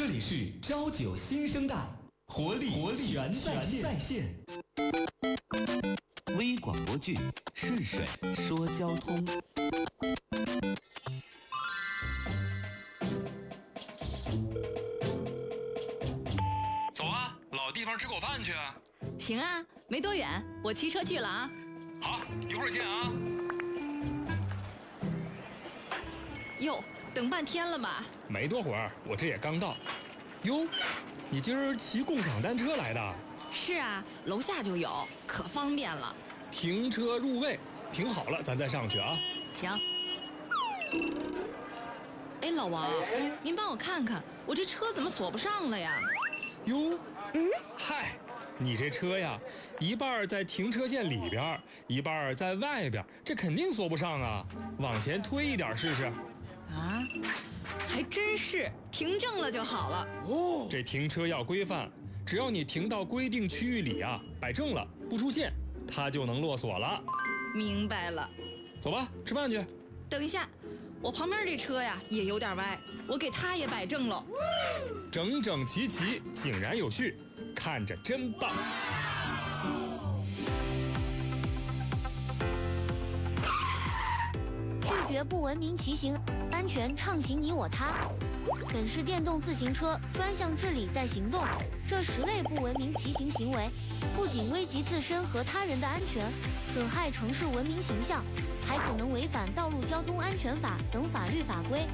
这里是朝九新生代，活力全在线。 微广播剧《顺水说交通》。 走啊，老地方吃口饭去啊！ 行啊，没多远，我骑车去了啊。 好，一会儿见啊。 哟，等半天了吧？ 没多会儿，我这也刚到。哟，你今儿骑共享单车来的？ 是啊，楼下就有，可方便了。 停车入位，停好了咱再上去啊。 行。哎，老王，您帮我看看，我这车怎么锁不上了呀？ 哟，嗨，你这车呀，一半在停车线里边，一半在外边，这肯定锁不上啊。往前推一点试试。 啊，还真是，停正了就好了。 哦，这停车要规范，只要你停到规定区域里啊，摆正了，不出现，它就能落锁了。 明白了。 走吧，吃饭去。 等一下，我旁边这车呀也有点歪，我给它也摆正了。 整整齐齐，井然有序，看着真棒。 拒绝不文明骑行，安全畅行你我他。本市电动自行车专项治理在行动，这10类不文明骑行行为，不仅危及自身和他人的安全，损害城市文明形象，还可能违反《道路交通安全法》等法律法规。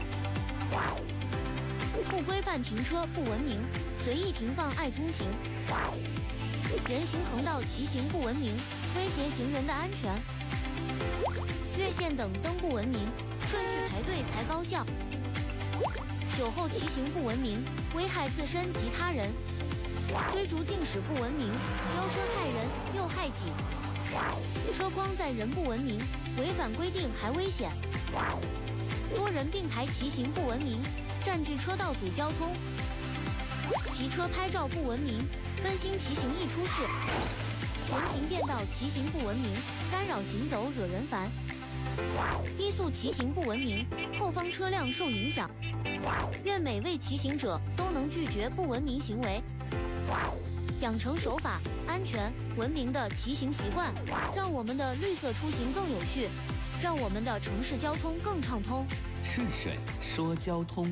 不规范停车不文明，随意停放爱通行，人行横道骑行不文明，威胁行人的安全。越线等灯不文明，顺序排队才高效。酒后骑行不文明，危害自身及他人。追逐竞驶不文明，飙车害人又害己。车筐载人不文明，违反规定还危险。多人并排骑行不文明，占据车道阻交通。骑车拍照不文明，分心骑行易出事。人行便道骑行不文明，干扰行走惹人烦。低速骑行不文明，后方车辆受影响。愿每位骑行者都能拒绝不文明行为，养成守法、安全、文明的骑行习惯，让我们的绿色出行更有序，让我们的城市交通更畅通。 顺水说交通。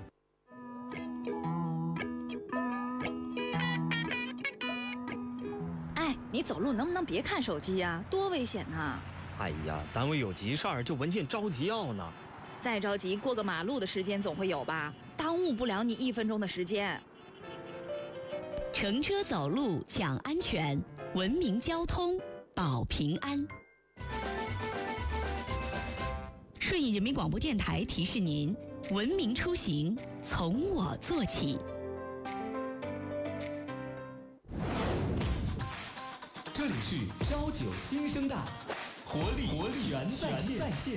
哎，你走路能不能别看手机呀？多危险呐！ 哎呀，单位有急事儿，这文件着急要呢。 再着急，过个马路的时间总会有吧？耽误不了你1分钟的时间。 乘车走路抢安全，文明交通保平安。顺义人民广播电台提示您：文明出行从我做起。 这里是朝九新生代，活力全在线。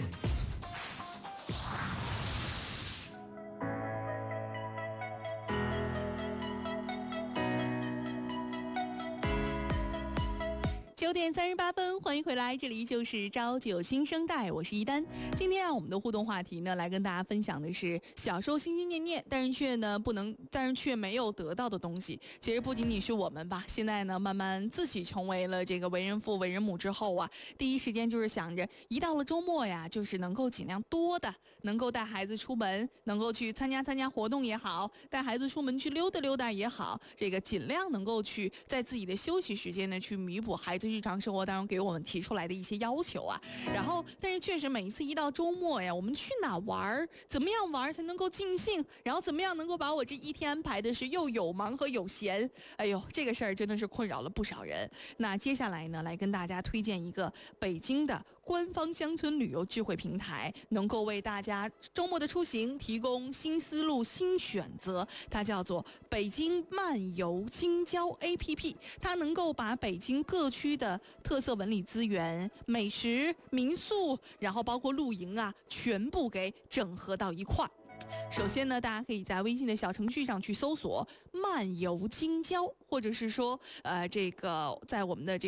9点38分，欢迎回来，这里就是朝九新生代，我是一丹。今天我们的互动话题呢，来跟大家分享的是小时候心心念念，但是却没有得到的东西。其实不仅仅是我们吧，现在呢，慢慢自己成为了这个为人父、为人母之后啊，第一时间就是想着，一到了周末呀，就是能够尽量多的，能够带孩子出门，能够去参加活动也好，带孩子出门去溜达溜达也好，这个尽量能够去在自己的休息时间呢，去弥补孩子日常生活当中给我们提出来的一些要求啊。然后但是确实每一次一到周末呀，我们去哪玩，怎么样玩才能够尽兴，然后怎么样能够把我这一天安排的是又有忙和有闲，哎呦，这个事儿真的是困扰了不少人。那接下来呢，来跟大家推荐一个北京的官方乡村旅游智慧平台，能够为大家周末的出行提供新思路、新选择。它叫做北京漫游京郊 APP， 它能够把北京各区的特色文旅资源、美食、民宿，然后包括露营啊，全部给整合到一块。首先呢，大家可以在微信的小程序上去搜索漫游京郊，或者是说这个在我们的这个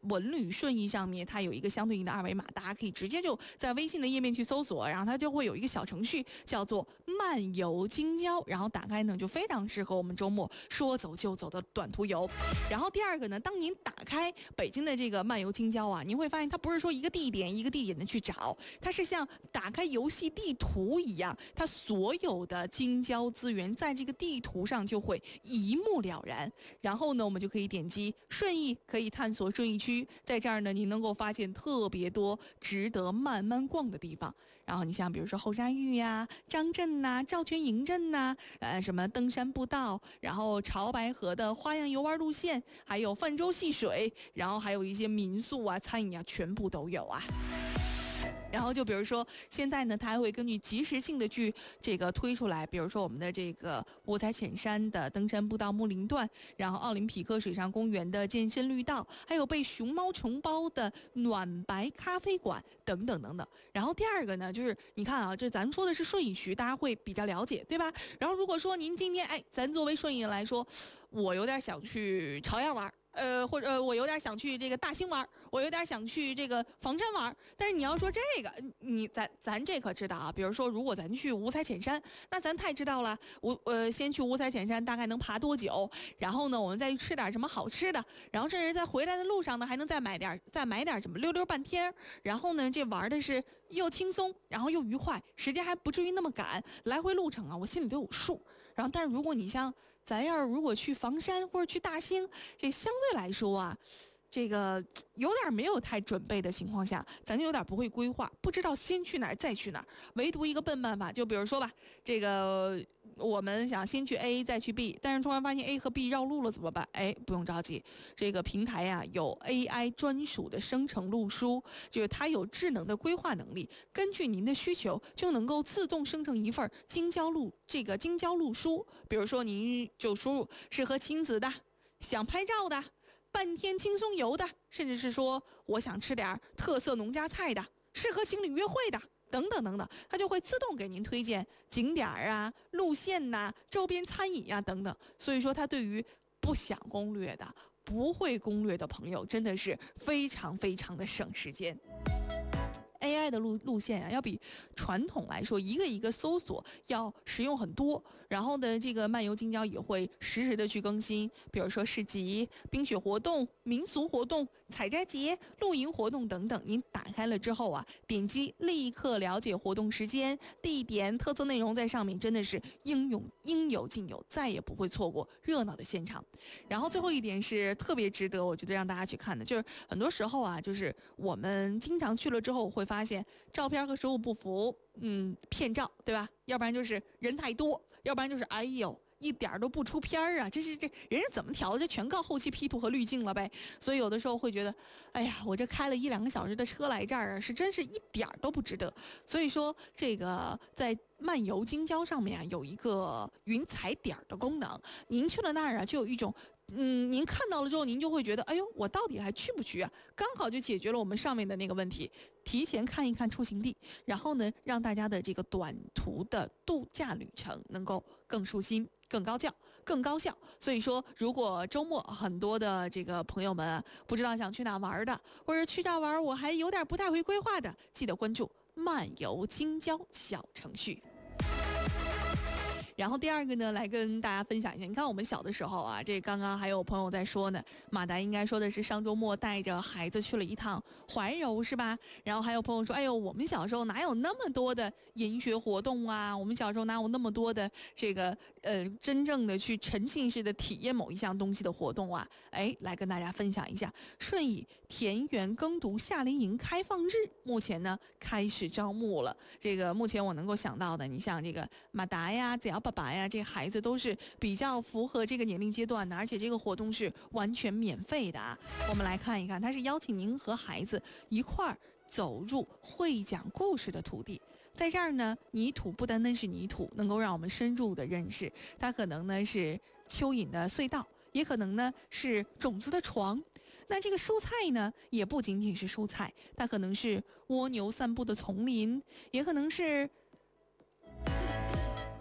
文旅顺义上面它有一个相对应的二维码，大家可以直接就在微信的页面去搜索，然后它就会有一个小程序叫做漫游京郊，然后打开呢就非常适合我们周末说走就走的短途游。然后第二个呢，当您打开北京的这个漫游京郊啊，您会发现它不是说一个地点一个地点的去找，它是像打开游戏地图一样，它所有的京郊资源在这个地图上就会一目了然。然后呢，我们就可以点击顺义，可以探索顺义区，在这儿呢，你能够发现特别多值得慢慢逛的地方。然后你像比如说后山峪呀、张镇呐、赵全营镇呐、什么登山步道，然后潮白河的花样游玩路线，还有泛舟戏水，然后还有一些民宿啊、餐饮啊，全部都有啊。然后就比如说现在呢，它还会根据及时性的去这个推出来，比如说我们的这个五彩浅山的登山步道木林段，然后奥林匹克水上公园的健身绿道，还有被熊猫承包的暖白咖啡馆等等等等。然后第二个呢，就是你看啊，这咱说的是顺义区，大家会比较了解，对吧？然后如果说您今天咱作为顺义人来说，我有点想去朝阳玩。或者我有点想去这个大兴玩，我有点想去这个房山玩，但是你要说这个，咱这可知道啊。比如说，如果咱去五彩浅山，那咱太知道了。先去五彩浅山大概能爬多久？然后呢，我们再去吃点什么好吃的，然后甚至在回来的路上呢，还能再买点什么溜溜半天。然后呢，这玩的是又轻松，然后又愉快，时间还不至于那么赶，来回路程啊，我心里都有数。然后，但是如果你像咱要是如果去房山或者去大兴，这相对来说啊，这个有点没有太准备的情况下，咱就有点不会规划，不知道先去哪儿再去哪儿。唯独一个笨办法，就比如说吧，这个我们想先去 A 再去 B， 但是突然发现 A 和 B 绕路了怎么办？不用着急，这个平台呀有 AI 专属的生成路书，就是它有智能的规划能力，根据您的需求就能够自动生成一份京郊路书。比如说您就输入适合亲子的、想拍照的、半天轻松游的，甚至是说我想吃点特色农家菜的，适合情侣约会的。等等等等，它就会自动给您推荐景点啊、路线呐、周边餐饮呀等等。所以说，它对于不想攻略的、不会攻略的朋友，真的是非常非常的省时间。AI 的路线啊，要比传统来说一个一个搜索要实用很多。然后呢，这个漫游京郊也会实时的去更新，比如说市集、冰雪活动、民俗活动、采摘节、露营活动等等。您打开了之后啊，点击立刻了解活动时间、地点、特色内容，在上面真的是应有尽有，再也不会错过热闹的现场。然后最后一点是特别值得我觉得让大家去看的，就是很多时候啊，就是我们经常去了之后会发现照片和实物不符，骗照，对吧？要不然就是人太多，要不然就是一点都不出片儿啊！这人是怎么调的？这全靠后期 P 图和滤镜了呗。所以有的时候会觉得，我这开了1-2个小时的车来这儿啊，是真是一点都不值得。所以说，这个在漫游京郊上面啊，有一个云踩点的功能。您去了那儿啊，就有一种。您看到了之后，您就会觉得，我到底还去不去啊？刚好就解决了我们上面的那个问题，提前看一看出行地，然后呢，让大家的这个短途的度假旅程能够更舒心、更高效。所以说，如果周末很多的这个朋友们不知道想去哪玩的，或者去哪玩我还有点不太会规划的，记得关注漫游京郊小程序。然后第二个呢，来跟大家分享一下。你看我们小的时候啊，这刚刚还有朋友在说呢，马达应该说的是上周末带着孩子去了一趟怀柔，是吧？然后还有朋友说，我们小时候哪有那么多的研学活动啊？我们小时候哪有那么多的这个真正的去沉浸式的体验某一项东西的活动啊？来跟大家分享一下，顺义田园耕读夏令营开放日目前呢开始招募了。这个目前我能够想到的，你像这个马达呀、子瑶爸爸呀，这孩子都是比较符合这个年龄阶段的，而且这个活动是完全免费的啊。我们来看一看，它是邀请您和孩子一块儿走入会讲故事的土地。在这儿呢，泥土不单单是泥土，能够让我们深入的认识，它可能呢是蚯蚓的隧道，也可能呢是种子的床。那这个蔬菜呢，也不仅仅是蔬菜，它可能是蜗牛散步的丛林，也可能是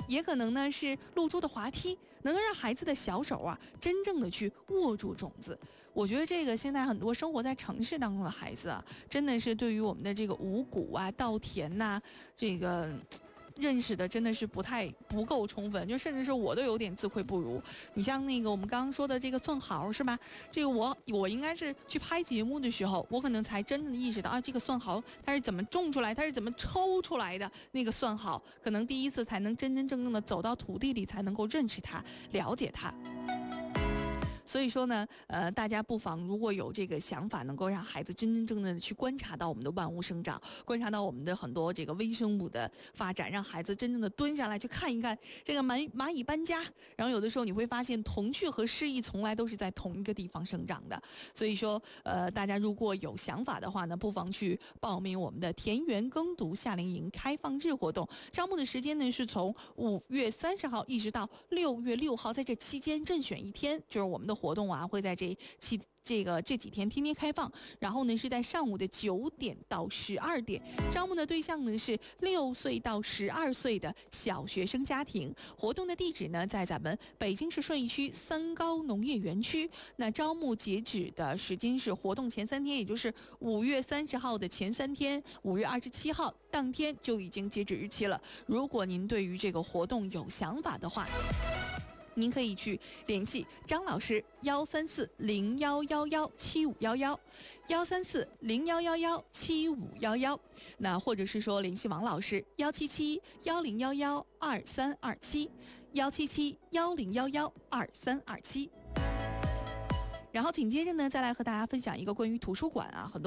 也可能呢是露珠的滑梯，能够让孩子的小手啊真正的去握住种子。我觉得这个现在很多生活在城市当中的孩子啊，真的是对于我们的这个五谷啊、稻田呐、这个认识的真的是不够充分，就甚至是我都有点自愧不如。你像那个我们刚刚说的这个蒜毫是吧？这个我应该是去拍节目的时候，我可能才真正的意识到啊，这个蒜毫它是怎么种出来，它是怎么抽出来的那个蒜毫，可能第一次才能真真正正的走到土地里，才能够认识它、了解它。所以说呢，大家不妨如果有这个想法，能够让孩子真真正正的去观察到我们的万物生长，观察到我们的很多这个微生物的发展，让孩子真正的蹲下来去看一看这个蚂蚁搬家。然后有的时候你会发现，童趣和诗意从来都是在同一个地方生长的。所以说，大家如果有想法的话呢，不妨去报名我们的田园耕读夏令营开放日活动。招募的时间呢是从5月30号一直到6月6号，在这期间任选一天，就是我们的活动啊，会在这几天天天开放，然后呢是在上午的9点到12点，招募的对象呢是6岁到12岁的小学生家庭。活动的地址呢在咱们北京市顺义区三高农业园区。那招募截止的时间是活动前3天，也就是5月30号的前3天，5月27号当天就已经截止日期了。如果您对于这个活动有想法的话，您可以去联系张老师13401117511，13401117511，那或者是说联系王老师17710112327，17710112327。然后紧接着呢，再来和大家分享一个关于图书馆啊，很多